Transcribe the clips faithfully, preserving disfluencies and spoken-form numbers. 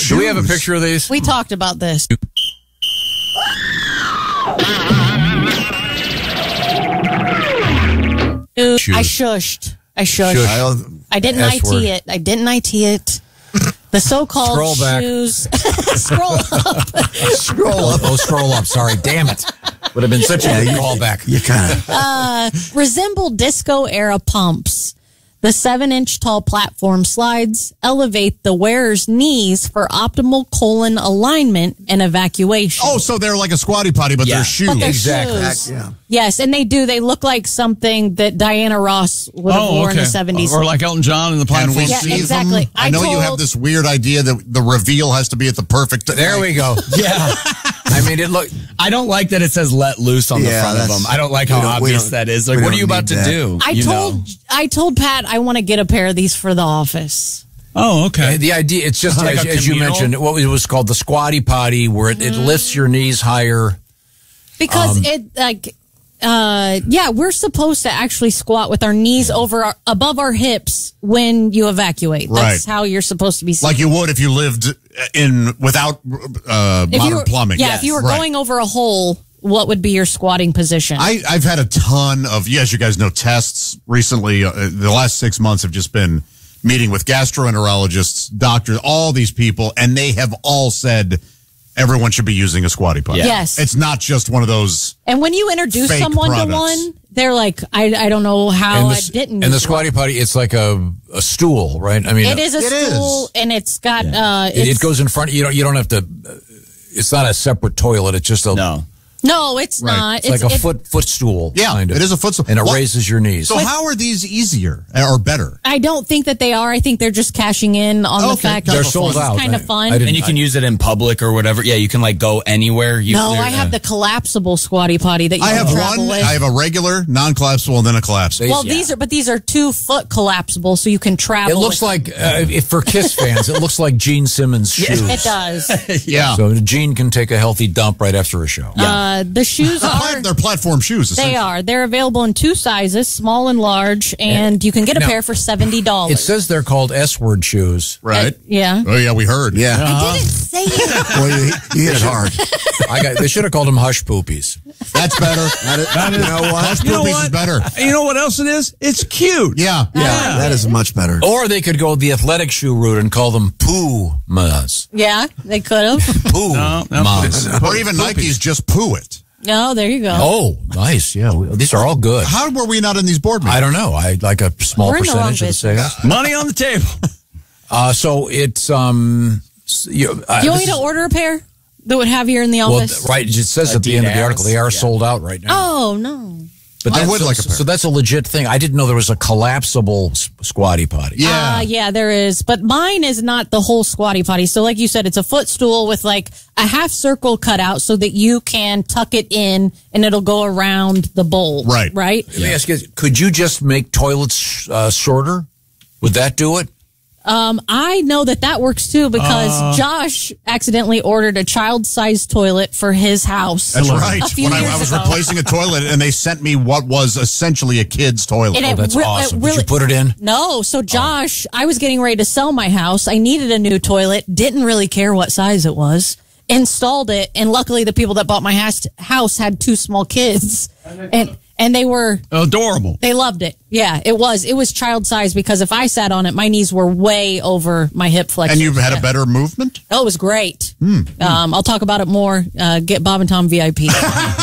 Do we have a picture of these? We talked about this. Dude, I shushed. I shushed. Shush. I didn't S I T word. it. I didn't I T it. The so-called Scroll back. shoes. Scroll up. Scroll up. Oh, scroll up. Sorry. Damn it. Would have been such a good callback. You kind of Uh, resemble disco-era pumps. The seven-inch tall platform slides elevate the wearer's knees for optimal colon alignment and evacuation. Oh, so they're like a squatty potty, but Yeah. they're shoes. But they're exactly. shoes. yeah. Yes, and they do. They look like something that Diana Ross would have Oh, worn in okay. the seventies. Or like Elton John in the Can platform. we Yeah, see exactly. them? I, I know you have told- this weird idea that the reveal has to be at the perfect. There we go. Yeah. I mean, it look. I don't like that it says let loose on the Yeah, front of that's- them. I don't like we how don't- we obvious don't- that is. Like, we what are don't you about to need that. do? I you told know? I told Pat I want to get a pair of these for the office. Oh, okay. The idea, it's just, Like as, a as you communal? mentioned, what was, was called the squatty potty, where it, it lifts your knees higher. Because Um, it like uh yeah, we're supposed to actually squat with our knees over our, above our hips when you evacuate. That's Right. how you're supposed to be seen. like you would if you lived in without uh, If you modern were- plumbing. Yeah, if you were Right. going over a hole, what would be your squatting position? I, I've had a ton of, yes, you guys know, tests recently. Uh, the last six months have just been meeting with gastroenterologists, doctors, all these people, and they have all said everyone should be using a squatty potty. Yeah. Yes. It's not just one of those. and when you introduce Fake someone products. to one, they're like, I, I don't know how and I the, didn't. and the use squatty one. potty, it's like a, a stool, right? I mean, It is a It is. stool, and it's got. Uh, It, it's, it goes in front. You don't. You don't have to. uh, It's not a separate toilet. It's just a. No. No, it's Right. not. It's, like a it- foot footstool. Yeah, kind of. it is a footstool. and it What- raises your knees. So how are these easier or better? I don't think that they are. I think they're just cashing in on the Okay, fact they're that sold this out. is kind I- of fun. I didn't- And you can use it in public or whatever. Yeah, you can like go anywhere. You, no, there- I have uh, the collapsible squatty potty that you I can have travel one. with. I have a regular, non-collapsible, and then a collapsible. well, these are, but these are two foot collapsible, so you can travel. It looks with- like, uh, if for Kiss fans, it looks like Gene Simmons' shoes. it does. yeah. So Gene can take a healthy dump right after a show. Uh, the shoes They're are. plat- they're platform shoes. They essentially. are. They're available in two sizes, small and large, and you can get a Now, pair for seventy dollars. It says they're called S-word shoes. Right. yeah. Oh, yeah, we heard. Yeah. I didn't say it. Well, you, you hit it hard. I got. They should have called them hush poopies. That's better. That is, That is, you know what? Hush You know Poopies what? is better. You know what else it is? It's cute. Yeah. Yeah, that is much better. Or they could go the athletic shoe route and call them Pumas. Yeah, they could have. Pumas. No, no, Or even Nike's just poo it. No, there you go. Oh, nice. Yeah, we- these are all good. How were we not in these board meetings? I don't know. I like a small We're in the wrong percentage of the business. sales. Money on the table. Uh, so it's um. s- You, uh, Do you want this me to is- order a pair that would have here in the Well, office? th- right. It says at the end of the Adidas, article they are yeah. sold out right now. Oh no. But I that's- would like a so, pair. so that's a legit thing. I didn't know there was a collapsible s- squatty potty. Yeah. Uh, yeah, there is. But mine is not the whole squatty potty. So like you said, it's a footstool with like a half circle cut out so that you can tuck it in and it'll go around the bowl. Right. Right? Let me ask you: could you just make toilets uh, shorter? Would that do it? Um, I know that that works too because Josh accidentally ordered a child-sized toilet for his house. That's right. A few When I, years I was ago. replacing a toilet, and they sent me what was essentially a kid's toilet. And Oh, it that's re- it awesome. Did really- you put it in? No. So Josh, I was getting ready to sell my house. I needed a new toilet. Didn't really care what size it was. Installed it, and luckily the people that bought my house house had two small kids, and and they were Adorable. they loved it. Yeah, it was it was child size because if I sat on it, my knees were way over my hip flexion. And you had a better movement? Oh, it was great. Um, I'll talk about it more. Uh, get Bob and Tom V I P.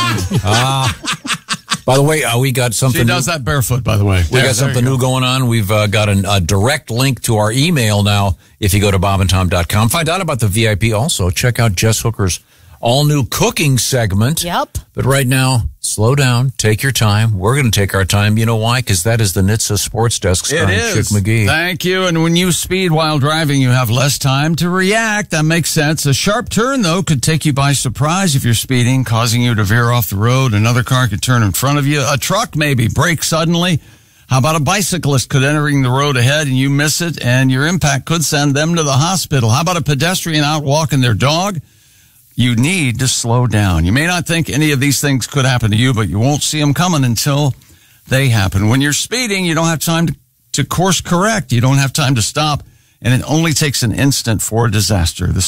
By the way, uh, we got something. She does that barefoot, by the way. We There- got something there you new going on. We've uh, got an, a direct link to our email now. If you go to bob and tom dot com, find out about the V I P. Also, check out Jess Hooker's all-new cooking segment. Yep. But right now, slow down. Take your time. We're going to take our time. You know why? Because that is the N H T S A Sports Desk It starring is. Chick McGee. Thank you. And when you speed while driving, you have less time to react. That makes sense. A sharp turn, though, could take you by surprise if you're speeding, causing you to veer off the road. Another car could turn in front of you. A truck maybe brake suddenly. How about a bicyclist could entering the road ahead and you miss it, and your impact could send them to the hospital? How about a pedestrian out walking their dog? You need to slow down. You may not think any of these things could happen to you, but you won't see them coming until they happen. When you're speeding, you don't have time to, to course correct. You don't have time to stop, and it only takes an instant for a disaster. The